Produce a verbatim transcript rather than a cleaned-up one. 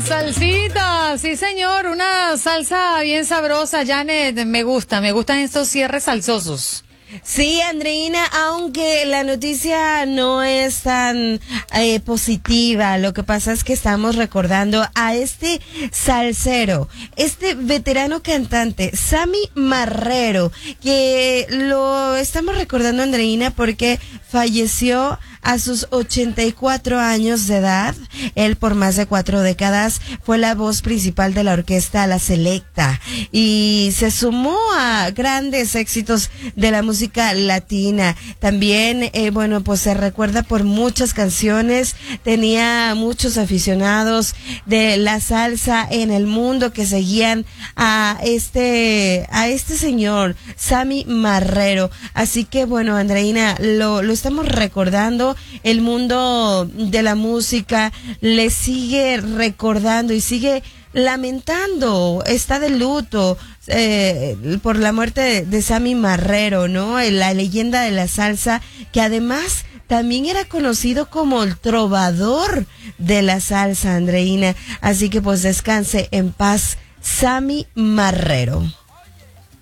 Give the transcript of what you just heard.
Salsita, sí señor, una salsa bien sabrosa, Janet, me gusta, me gustan estos cierres salsosos. Sí, Andreina, aunque la noticia no es tan eh, positiva, lo que pasa es que estamos recordando a este salsero, este veterano cantante, Sammy Marrero, que lo estamos recordando, Andreina, porque falleció a sus ochenta y cuatro años de edad. Él por más de cuatro décadas fue la voz principal de la orquesta La Selecta y se sumó a grandes éxitos de la música latina. También, eh, bueno, pues se recuerda por muchas canciones. Tenía muchos aficionados de la salsa en el mundo que seguían a este, a este señor, Sammy Marrero. Así que, bueno, Andreina, lo, lo estamos recordando. El mundo de la música le sigue recordando y sigue lamentando, está de luto eh, por la muerte de, de Sammy Marrero, ¿no? La leyenda de la salsa, que además también era conocido como el trovador de la salsa, Andreina. Así que pues descanse en paz, Sammy Marrero.